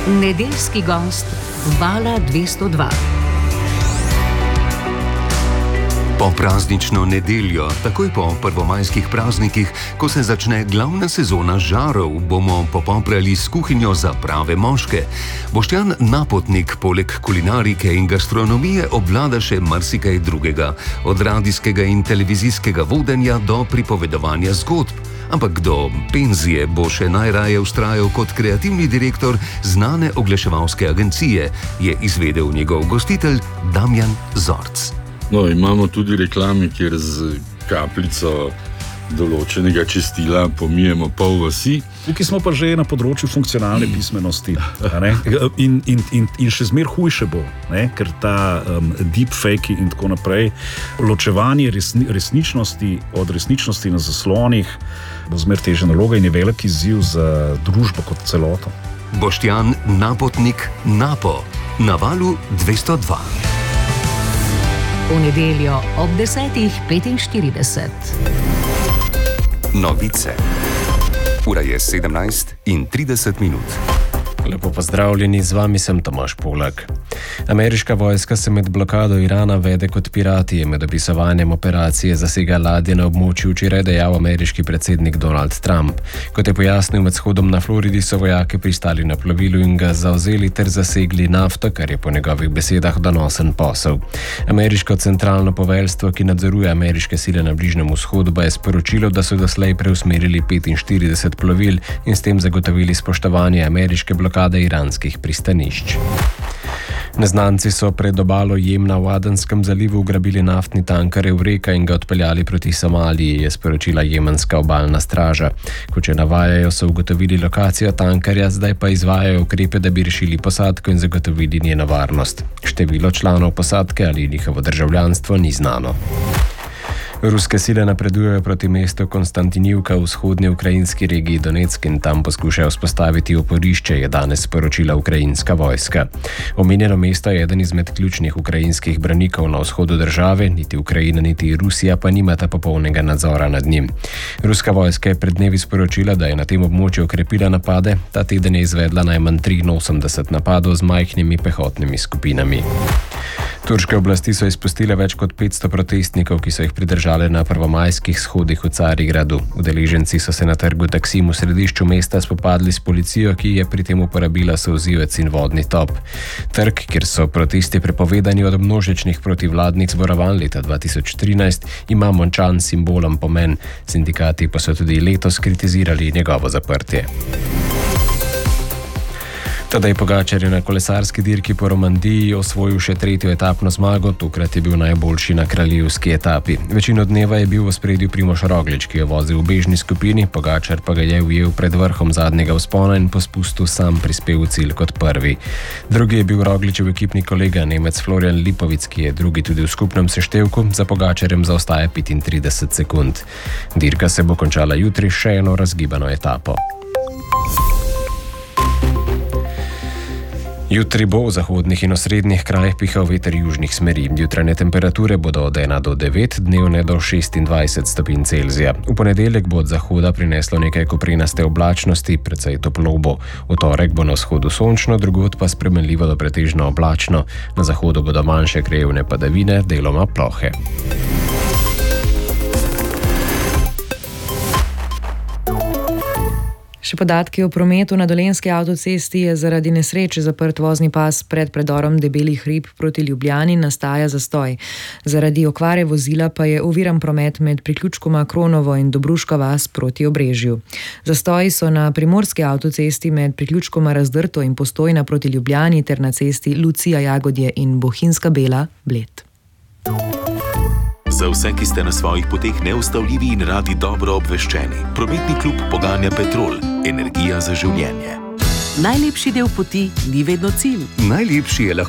Nedeljski gost Vala 202. Po praznično nedeljo, takoj po prvomajskih praznikih, ko se začne glavna sezona žarov, bomo popoprali s kuhinjo za prave moške. Boštjan Napotnik poleg kulinarike in gastronomije obvlada še marsikaj drugega, od radijskega in televizijskega vodenja do pripovedovanja zgodb. Ampak do penzije bo še najraje vztrajal kot kreativni direktor znane oglaševalske agencije, je izvedel njegov gostitelj Damjan Zorc. No, imamo tudi reklame, kjer z kapljico določenega čistila pomijemo pol vasi. Tukaj smo pa že na področju funkcionalne pismenosti. In še zmer hujše bo, ker ta deepfake in tako naprej, ločevanje resničnosti od resničnosti na zaslonih bo zmer težja naloga in je velik izziv za družbo kot celoto. Boštjan Napotnik Napo na Valu 202. V nedeljo ob 10:45. Novice. Ura je 17:30. Lepo pozdravljeni, z vami sem Tomaž Polak. Ameriška vojska se med blokado Irana vede kot pirati, je med opisovanjem operacije zasega ladje na območju včeraj dejal ameriški predsednik Donald Trump. Kot je pojasnil, med shodom na Floridi so vojaki pristali na plovilu in ga zavzeli ter zasegli nafto, kar je po njegovih besedah donosen posel. Ameriško centralno poveljstvo, ki nadzoruje ameriške sile na Bližnjem vzhodu, pa je sporočilo, da so doslej preusmerili 45 plovil in s tem zagotovili spoštovanje ameriške blokade iranskih pristanišč. Neznanci so pred obalo Jemna v Adenskem zalivu ugrabili naftni tanker Eureka in ga odpeljali proti Somaliji, je sporočila jemenska obalna straža. Kot še navajajo, so ugotovili lokacijo tankerja, zdaj pa izvajajo ukrepe, da bi rešili posadko in zagotovili njeno varnost. Število članov posadke ali njihovo državljanstvo ni znano. Ruske sile napredujejo proti mestu Konstantinivka v vzhodni ukrajinski regiji Donetsk in tam poskušajo vzpostaviti oporišče, je danes sporočila ukrajinska vojska. Omenjeno mesto je eden izmed ključnih ukrajinskih branikov na vzhodu države, niti Ukrajina niti Rusija pa nimata popolnega nadzora nad njim. Ruska vojska je pred dnevi sporočila, da je na tem območju okrepila napade, ta teden je izvedla najmanj 83 napadov z majhnimi pehotnimi skupinami. Turške oblasti so izpustile več kot 500 protestnikov, ki so jih pridržale na prvomajskih shodih v Carigradu. Udeleženci so se na trgu Taksim v središču mesta spopadli s policijo, ki je pri tem uporabila solzivec in vodni top. Trg, kjer so protesti prepovedani od množičnih protivladnih zborovanj leta 2013, ima močan simbolen pomen. Sindikati pa so tudi letos kritizirali njegovo zaprtje. Tadej Pogačar je na kolesarski dirki po Romandiji osvojil še 3. etapno zmago, tokrat je bil najboljši na kraljevski etapi. Večino dneva je bil v ospredju Primož Roglič, ki je vozil v bežni skupini, Pogačar pa ga je ujel pred vrhom zadnjega vzpona in po spustu sam prispel v cilj kot prvi. Drugi je bil Rogličev ekipni kolega, Nemec Florian Lipovic, ki je drugi tudi v skupnem seštevku, za Pogačarjem zaostaja 35 sekund. Dirka se bo končala jutri še eno razgibano etapo. Jutri bo v zahodnih in osrednjih krajih pihal veter južnih smeri. Jutranje temperature bodo od 1 do 9, dnevne do 26 stopinj Celzija. V ponedeljek bo od zahoda prineslo nekaj koprenaste oblačnosti, precej toplo bo. V torek bo na vzhodu sončno, drugod pa spremenljivo do pretežno oblačno. Na zahodu bodo manjše krajevne padavine, deloma plohe. Še podatki o prometu na Dolenjski avtocesti je zaradi nesreče zaprt vozni pas pred predorom Debeli hrib proti Ljubljani, nastaja zastoj. Zaradi okvare vozila pa je oviran promet med priključkoma Kronovo in Dobruška vas proti Obrežju. Zastoji so na primorski avtocesti med priključkoma Razdrto in Postojna proti Ljubljani ter na cesti Lucija Jagodje in Bohinjska Bela Bled. Za vse, ki ste na svojih poteh neustavljivi in radi dobro obveščeni. Prometni klub poganja Petrol. Energija za življenje. Najlepši del poti ni vedno cilj. Najlepši je lahko